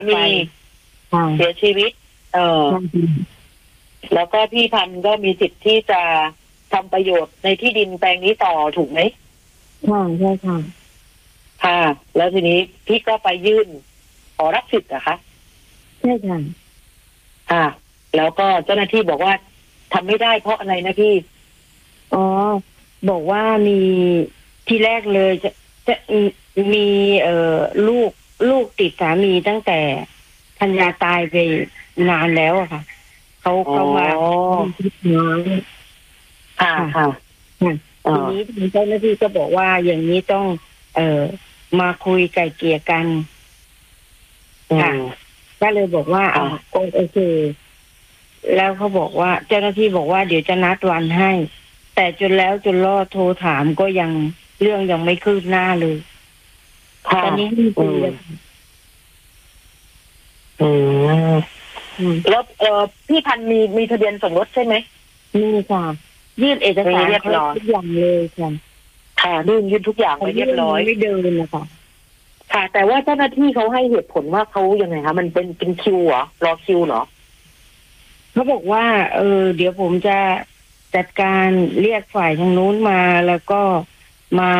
มีเสียชีวิตแล้วก็พี่พันธุ์ก็มีสิทธิ์ที่จะทำประโยชน์ในที่ดินแปลงนี้ต่อถูกไหมใช่ค่ะค่ะแล้วทีนี้พี่ก็ไปยื่นขอรับสิทธิ์นะคะใช่ค่ะค่ะแล้วก็เจ้าหน้าที่บอกว่าทำไม่ได้เพราะอะไรนะพี่บอกว่ามีที่แรกเลยจะมีลูกติดสามีตั้งแต่ภรรยาตายไปนานแล้วอะค่ะเขามาค่ะทีนี้ทางเจ้าหน้าที่ก็บอกว่าอย่างนี้ต้องมาคุยไกล่เกลี่ยกันค่ะก็เลยบอกว่าโอเคแล้วเขาบอกว่าเจ้าหน้าที่บอกว่าเดี๋ยวจะนัดวันให้แต่จนแล้วจนรอดโทรถามก็ยังเรื่องยังไม่คืบหน้าเลยตอนนี้แล้วพี่พันธุ์มีทะเบียนสมรสใช่ไหมมีค่ะยื่นเอกสารทุกอย่างเลยค่ะยื่นทุกอย่างไปเรียบร้อยไม่เดินนะคะค่ะแต่ว่าเจ้าหน้าที่เขาให้เหตุผลว่าเขายังไงคะมันเป็นคิวเหรอรอคิวเหรอเขาบอกว่าเดี๋ยวผมจะจัดการเรียกฝ่ายทางนู้นมาแล้วก็มา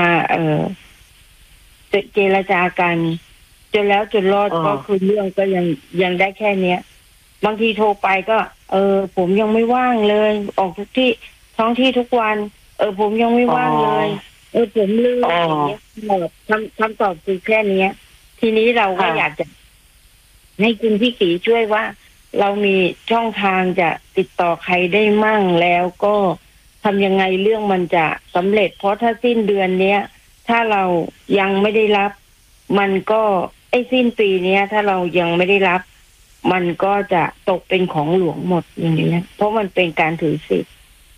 เจรจากันจนแล้วจนรอดก็คือเรื่องก็ยังได้แค่เนี้ยบางทีโทรไปก็ผมยังไม่ว่างเลยออกทุกที่ท้องที่ทุกวันผมยังไม่ว่างเลยผมลืมอย่างเงี้ยคำตอบคือแค่นี้ทีนี้เราก็อยากจะให้คุณพี่ศรีช่วยว่าเรามีช่องทางจะติดต่อใครได้มั่งแล้วก็ทำยังไงเรื่องมันจะสำเร็จเพราะถ้าสิ้นเดือนเนี้ยถ้าเรายังไม่ได้รับมันก็สิ้นปีเนี้ยถ้าเรายังไม่ได้รับมันก็จะตกเป็นของหลวงหมดอย่างนี้เพราะมันเป็นการถือสิทธิ์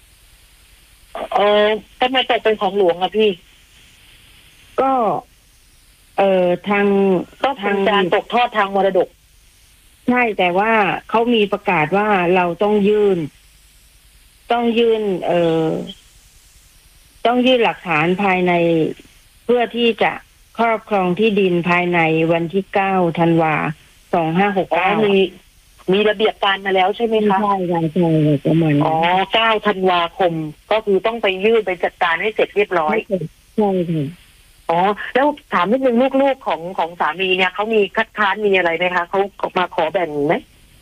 ทำไมตกเป็นของหลวงอะพี่ก็ทางการตกทอดทางมรดกใช่แต่ว่าเขามีประกาศว่าเราต้องยื่นต้องยื่นหลักฐานภายในเพื่อที่จะครอบครองที่ดินภายในวันที่9 ธันวาคม 2569 มีระเบียบการมาแล้วใช่ไหมคะใช่ประมาณ 9 ธันวาคมก็คือต้องไปยื่นไปจัดการให้เสร็จเรียบร้อยใช่ค่ะแล้วถามนิดนึงลูกๆของสามีเนี่ยเขามีคัดค้านมีอะไรไหมคะเขามาขอแบ่งไหม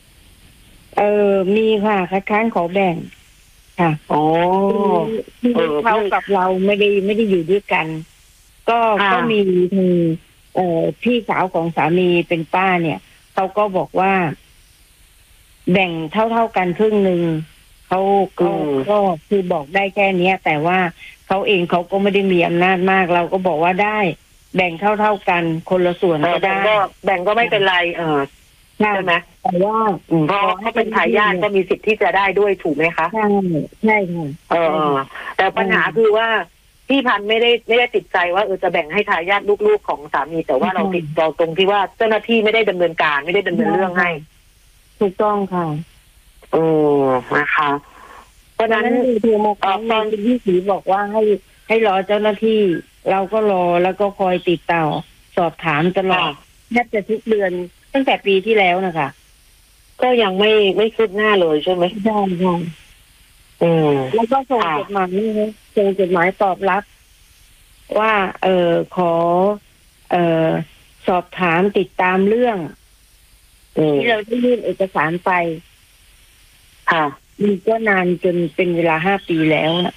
มีค่ะคัดค้านขอแบ่งค่ะเขากับเราไม่ได้อยู่ด้วยกันก็มีพี่สาวของสามีเป็นป้าเนี่ยเขาก็บอกว่าแบ่งเท่ากันครึ่งหนึ่งเขาก็คือบอกได้แค่นี้แต่ว่าเขาเองเขาก็ไม่ได้มีอำนาจมากเราก็บอกว่าได้แบ่งเท่ากันคนละส่วนก็ได้แบ่งก็ไม่เป็นไรใช่ไหมแต่ว่าเพราะเขาเป็นทายาทก็มีสิทธิ์ที่จะได้ด้วยถูกไหมคะใช่ค่ะแต่ปัญหาคือว่าพี่พันธุ์ไม่ได้ติดใจว่าจะแบ่งให้ทายาทลูกๆของสามีแต่ว่าเราติดเราตรงที่ว่าเจ้าหน้าที่ไม่ได้ดำเนินการไม่ได้ดำเนินเรื่องให้ถูกต้องค่ะนะคะเพราะนั้นตอนพี่ศรีบอกว่าให้รอเจ้าหน้าที่เราก็รอแล้วก็คอยติดต่อสอบถามตลอดแทบจะทุกเดือนตั้งแต่ปีที่แล้วนะคะก็ยังไม่คืบหน้าเลยใช่ไหมใช่ค่ะแล้วก็ส่งจดหมายส่งจดหมายตอบรับว่าขอสอบถามติดตามเรื่องที่เราได้ยื่นเอกสารไปค่ะมันก็นานจนเป็นเวลา5 ปีแล้วนะ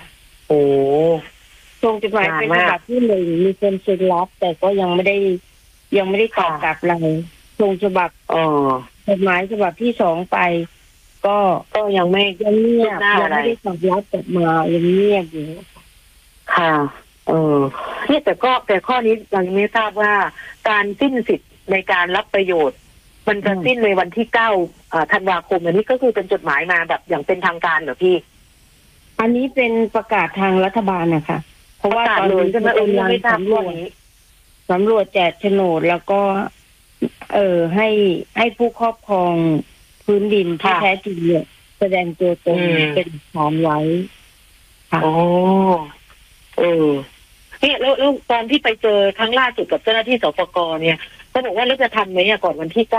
ส่งจดหมายเป็นฉบับที่1มีคนเซ็นรับแต่ก็ยังไม่ได้ตอบกลับเราส่งฉบับจดหมายฉบับที่2ไปก็ยังไม่เงียบยังไม่ได้ตอบรับกลับมายังเงียบอยู่ค่ะเนี่ยแต่ข้อนี้ยังไม่ทราบว่าการสิ้นสิทธิ์ในการรับประโยชน์มันจะสิ้นในวันที่9 ธันวาคมอันนี้ก็คือเป็นจดหมายมาแบบอย่างเป็นทางการเหรอพี่อันนี้เป็นประกาศทางรัฐบาลนะคะเพราะว่าตอนนี้จะมาไม่ทราบเรื่องนี้สำรวจแจกโฉนดแล้วก็ให้ผู้ครอบครองพื้นดินที่แท้จริงเนี่ยแสดงตัวตนเป็นฐานไว้ค่ะนี่แล้วตอนที่ไปเจอครั้งล่าสุดกับเจ้าหน้าที่สปก.เนี่ยก็บอกว่าแล้วจะทันไหมก่อนวันที่